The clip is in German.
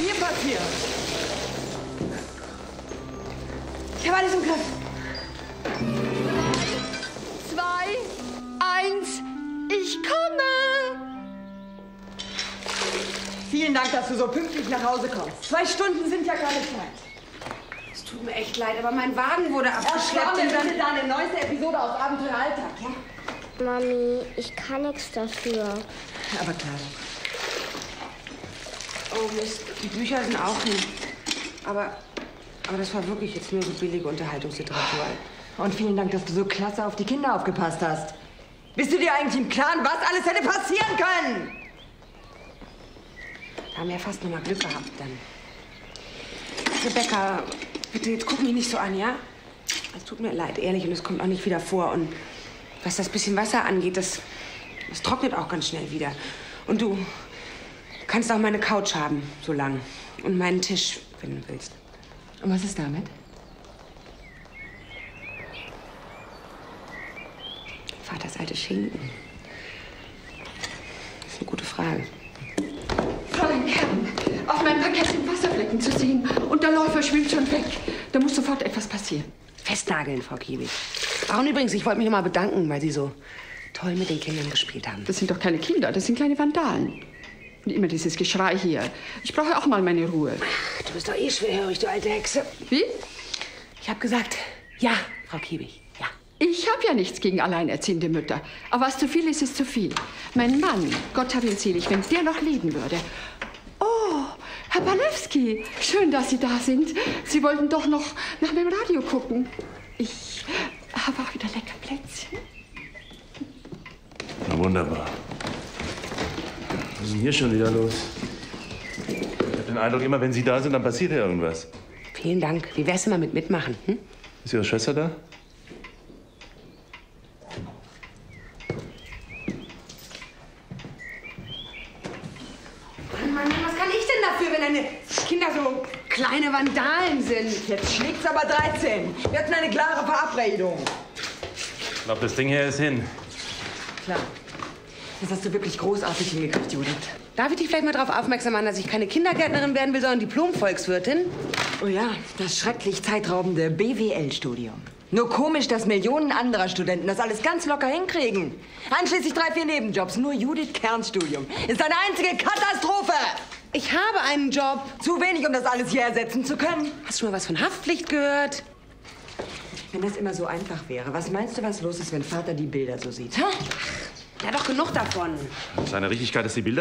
hier passiert? Ich habe alles im Griff. 2, 1, ich komme. Vielen Dank, dass du so pünktlich nach Hause kommst. 2 Stunden sind ja keine Zeit. Es tut mir echt leid, aber mein Wagen wurde abgeschleppt. Schau mir bitte deine neueste Episode aus Abenteuer Alltag, ja? Mami, ich kann nichts dafür. Aber klar. Oh Mist, die Bücher sind auch hin. Aber das war wirklich jetzt nur so billige Unterhaltungsliteratur. Und vielen Dank, dass du so klasse auf die Kinder aufgepasst hast. Bist du dir eigentlich im Klaren, was alles hätte passieren können? Da haben wir ja fast noch mal Glück gehabt dann. Rebecca, bitte, jetzt guck mich nicht so an, ja? Es tut mir leid, ehrlich, und es kommt auch nicht wieder vor. Und was das bisschen Wasser angeht, das trocknet auch ganz schnell wieder. Und du kannst auch meine Couch haben, so lang. Und meinen Tisch, wenn du willst. Und was ist damit? Vaters alte Schinken. Das ist eine gute Frage. Fräulein Kern, auf meinem Parkett sind Wasserflecken zu sehen. Und der Läufer schwimmt schon weg. Da muss sofort etwas passieren. Festnageln, Frau Kiewig. Ach, und übrigens, ich wollte mich noch mal bedanken, weil Sie so toll mit den Kindern gespielt haben. Das sind doch keine Kinder, das sind kleine Vandalen. Und immer dieses Geschrei hier. Ich brauche auch mal meine Ruhe. Ach, du bist doch eh schwerhörig, du alte Hexe. Wie? Ich habe gesagt, ja, Frau Kiewig, ja. Ich habe ja nichts gegen alleinerziehende Mütter. Aber was zu viel ist, ist zu viel. Mein Mann, Gott hab ihn selig, wenn der noch leben würde. Oh, Herr Palewski, schön, dass Sie da sind. Sie wollten doch noch nach meinem Radio gucken. Ich habe auch wieder lecker Plätzchen. Na wunderbar. Was ist denn hier schon wieder los? Ich habe den Eindruck, immer wenn Sie da sind, dann passiert ja irgendwas. Vielen Dank. Wie wär's denn mal mit mitmachen? Hm? Ist Ihre Schwester da? Mann, was kann ich denn dafür, wenn deine Kinder so kleine Vandalen sind? Jetzt schlägt's aber 13. Wir hatten eine klare Verabredung. Ich glaube, das Ding hier ist hin. Klar. Das hast du wirklich großartig hingekriegt, Judith. Darf ich dich vielleicht mal darauf aufmerksam machen, dass ich keine Kindergärtnerin werden will, sondern Diplom-Volkswirtin? Oh ja, das schrecklich zeitraubende BWL-Studium. Nur komisch, dass Millionen anderer Studenten das alles ganz locker hinkriegen. Einschließlich 3, 4 Nebenjobs. Nur Judith Kerns Studium ist eine einzige Katastrophe. Ich habe einen Job. Zu wenig, um das alles hier ersetzen zu können. Hast du schon mal was von Haftpflicht gehört? Wenn das immer so einfach wäre, was meinst du, was los ist, wenn Vater die Bilder so sieht? Ha? Ja, doch genug davon. Seine Richtigkeit ist die Bilder.